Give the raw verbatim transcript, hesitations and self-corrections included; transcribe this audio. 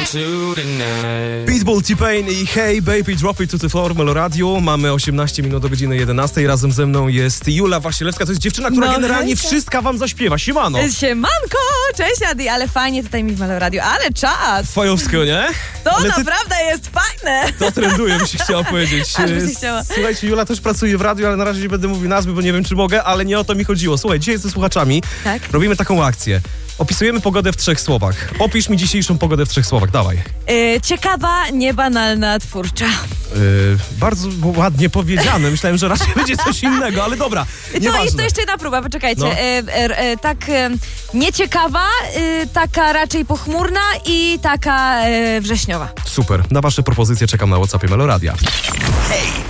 Pitbull, T-Pain i Hey Baby Drop It to the Floor, Melo Radio. Mamy osiemnaście minut do godziny jedenastej. Razem ze mną jest Jula Wasilewska. To jest dziewczyna, która no, generalnie hejka. wszystko wam zaśpiewa. Siemano. Siemanko, cześć Adi, ale fajnie tutaj mi w Melo Radio, ale czas. Fajowskiego, nie? To ale ty... naprawdę jest fajne. To trenduje, bym się chciała powiedzieć. Aż by się chciała. Słuchajcie, Jula też pracuje w radiu, ale na razie nie będę mówił nazwy, bo nie wiem, czy mogę, ale nie o to mi chodziło. Słuchaj, dzisiaj ze słuchaczami Tak? robimy taką akcję. Opisujemy pogodę w trzech słowach. Opisz mi dzisiejszą pogodę w trzech słowach, dawaj. Yy, ciekawa, niebanalna, twórcza. Yy, bardzo ładnie powiedziane. Myślałem, że raczej będzie coś innego, ale dobra. To jest to jeszcze jedna próba, poczekajcie. No. Yy, yy, yy, tak yy, nieciekawa, yy, taka raczej pochmurna i taka yy, wrześniowa. Super. Na wasze propozycje czekam na WhatsAppie Melo Radia. Hej!